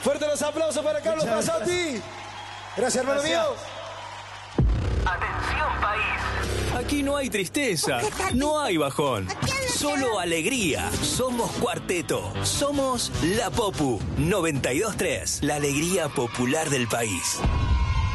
Fuerte los aplausos para Carlos Mazzotti. Gracias, hermano mío. Atención, país. Aquí no hay tristeza, no hay bajón, solo alegría. Somos Cuarteto, somos La Popu 92.3, la alegría popular del país.